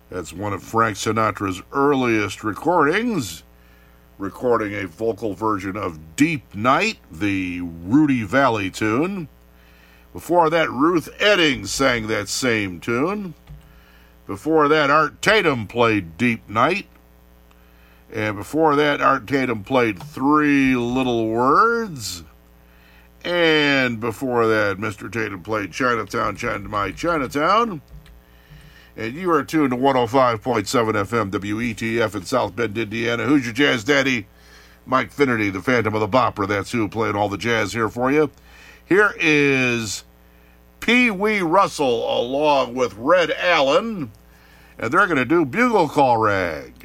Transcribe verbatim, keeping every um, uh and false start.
That's one of Frank Sinatra's earliest recordings, recording a vocal version of Deep Night, the Rudy Valley tune. Before that, Ruth Eddings sang that same tune. Before that, Art Tatum played Deep Night. And before that, Art Tatum played Three Little Words. And before that, Mister Tatum played Chinatown, China, My Chinatown. And you are tuned to one oh five point seven F M W E T F in South Bend, Indiana. Who's your jazz daddy? Mike Finnerty, the Phantom of the Bopper. That's who played all the jazz here for you. Here is Pee Wee Russell along with Red Allen. And they're going to do Bugle Call Rag.